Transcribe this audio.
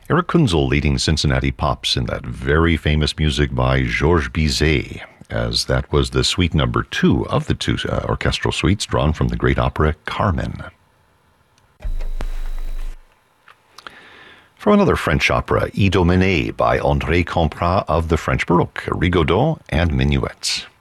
Eric Kunzel leading Cincinnati Pops in that very famous music by Georges Bizet, as that was the suite number 2 of the 2 orchestral suites drawn from the great opera Carmen. From another French opera, Idomenée by André Comprat of the French Baroque, Rigaudot and Minuets.